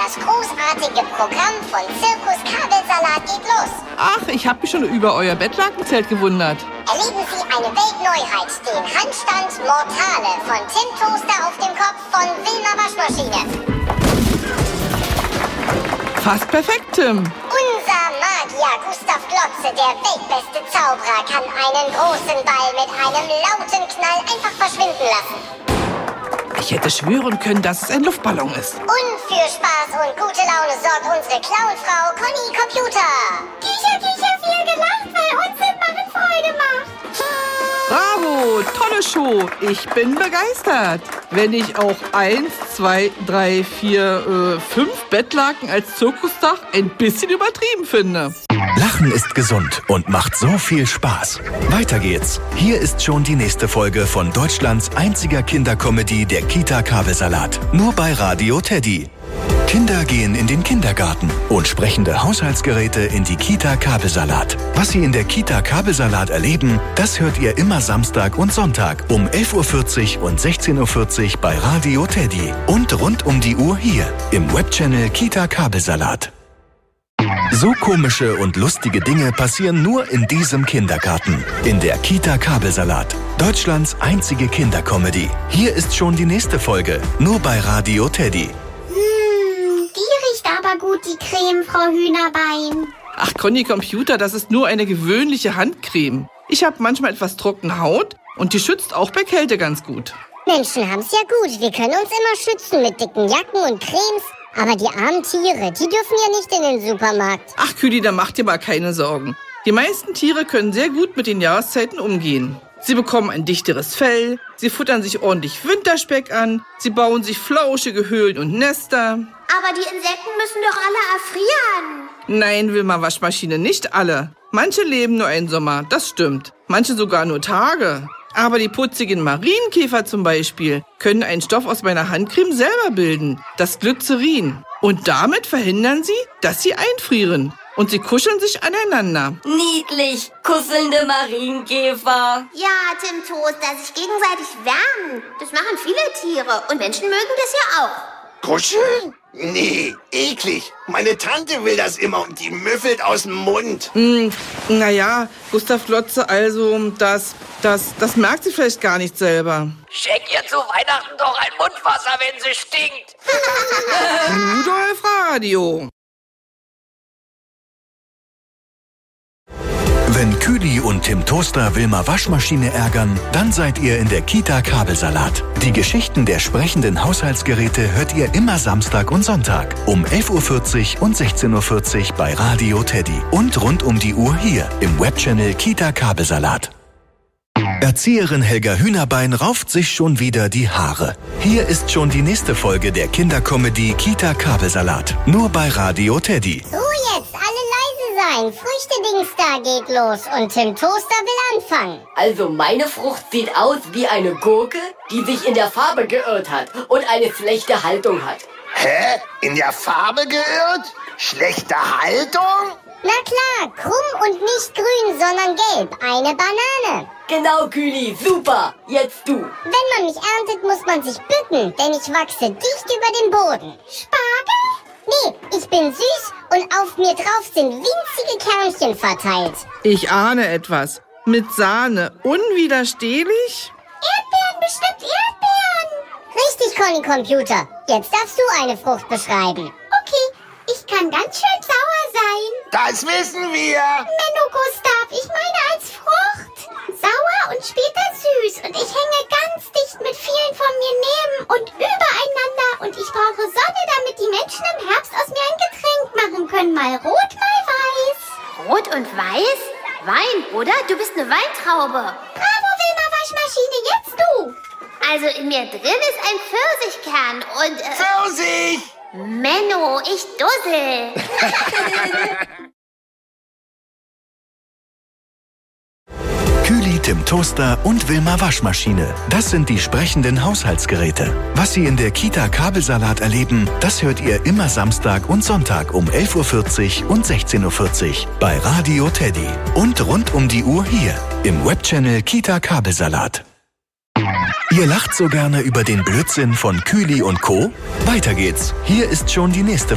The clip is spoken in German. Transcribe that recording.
Das großartige Programm von Zirkus Kabelsalat geht los. Ach, ich habe mich schon über euer Bettlakenzelt gewundert. Erleben Sie eine Weltneuheit, den Handstand Mortale von Tim Toaster auf dem Kopf von Wilma Waschmaschine. Fast perfekt, Tim. Unser Magier Gustav Glotze, der weltbeste Zauberer, kann einen großen Ball mit einem lauten Knall einfach verschwinden lassen. Ich hätte schwören können, dass es ein Luftballon ist. Und für Spaß und gute Laune sorgt unsere Clownfrau Conny Computer. Kicher, viel gelacht, weil uns sind machen Freude macht. Bravo, tolle Show. Ich bin begeistert. Wenn ich auch 1, 2, 3, 4, 5 Bettlaken als Zirkusdach ein bisschen übertrieben finde. Lachen ist gesund und macht so viel Spaß. Weiter geht's. Hier ist schon die nächste Folge von Deutschlands einziger Kindercomedy, der Kita Kabelsalat. Nur bei Radio Teddy. Kinder gehen in den Kindergarten und sprechende Haushaltsgeräte in die Kita Kabelsalat. Was sie in der Kita Kabelsalat erleben, das hört ihr immer Samstag und Sonntag um 11.40 Uhr und 16.40 Uhr bei Radio Teddy. Und rund um die Uhr hier im Webchannel Kita Kabelsalat. So komische und lustige Dinge passieren nur in diesem Kindergarten. In der Kita Kabelsalat. Deutschlands einzige Kindercomedy. Hier ist schon die nächste Folge. Nur bei Radio Teddy. Die riecht aber gut, die Creme, Frau Hühnerbein. Ach, Conny Computer, das ist nur eine gewöhnliche Handcreme. Ich habe manchmal etwas trockene Haut und die schützt auch bei Kälte ganz gut. Menschen haben's ja gut. Wir können uns immer schützen mit dicken Jacken und Cremes. Aber die armen Tiere, die dürfen ja nicht in den Supermarkt. Ach, Küli, da macht dir mal keine Sorgen. Die meisten Tiere können sehr gut mit den Jahreszeiten umgehen. Sie bekommen ein dichteres Fell, sie futtern sich ordentlich Winterspeck an, sie bauen sich flauschige Höhlen und Nester. Aber die Insekten müssen doch alle erfrieren. Nein, Wilma Waschmaschine, nicht alle. Manche leben nur einen Sommer, das stimmt. Manche sogar nur Tage. Aber die putzigen Marienkäfer zum Beispiel können einen Stoff aus meiner Handcreme selber bilden, das Glycerin. Und damit verhindern sie, dass sie einfrieren. Und sie kuscheln sich aneinander. Niedlich, kusselnde Marienkäfer. Ja, Tim Toaster, sich gegenseitig wärmen. Das machen viele Tiere und Menschen mögen das ja auch. Kuscheln? Nee, eklig. Meine Tante will das immer und die müffelt aus dem Mund. Naja, Gustav Glotze, also, das merkt sie vielleicht gar nicht selber. Schenk ihr zu Weihnachten doch ein Mundwasser, wenn sie stinkt. Rudolf Radio. Wenn Küli und Tim Toaster Wilma Waschmaschine ärgern, dann seid ihr in der Kita Kabelsalat. Die Geschichten der sprechenden Haushaltsgeräte hört ihr immer Samstag und Sonntag um 11.40 Uhr und 16.40 Uhr bei Radio Teddy. Und rund um die Uhr hier im Webchannel Kita Kabelsalat. Erzieherin Helga Hühnerbein rauft sich schon wieder die Haare. Hier ist schon die nächste Folge der Kindercomedy Kita Kabelsalat. Nur bei Radio Teddy. So, jetzt alle leise sein. Früchtedings da geht los und Tim Toaster will anfangen. Also meine Frucht sieht aus wie eine Gurke, die sich in der Farbe geirrt hat und eine schlechte Haltung hat. Hä? In der Farbe geirrt? Schlechte Haltung? Na klar, krumm und nicht grün, sondern gelb. Eine Banane. Genau, Küli, super. Jetzt du. Wenn man mich erntet, muss man sich bücken, denn ich wachse dicht über dem Boden. Spargel? Nee, ich bin süß und auf mir drauf sind winzige Kernchen verteilt. Ich ahne etwas. Mit Sahne. Unwiderstehlich? Erdbeeren, bestimmt Erdbeeren. Richtig, Conny Computer. Jetzt darfst du eine Frucht beschreiben. Okay, ich kann ganz schön sauer sein. Das wissen wir. Menno, Gustav, ich meine als Frucht. Sauer und später süß. Und ich hänge ganz dicht mit vielen von mir neben und übereinander. Und ich brauche Sonne, damit die Menschen im Herbst aus mir ein Getränk machen können. Mal rot, mal weiß. Rot und weiß? Wein, oder? Du bist eine Weintraube. Bravo, Wilma Waschmaschine, jetzt du. Also in mir drin ist ein Pfirsichkern und... Pfirsich! Menno, ich dussel. Küli, Tim Toaster und Wilma Waschmaschine. Das sind die sprechenden Haushaltsgeräte. Was Sie in der Kita Kabelsalat erleben, das hört ihr immer Samstag und Sonntag um 11.40 Uhr und 16.40 Uhr bei Radio Teddy. Und rund um die Uhr hier im Webchannel Kita Kabelsalat. Ihr lacht so gerne über den Blödsinn von Küli und Co. Weiter geht's. Hier ist schon die nächste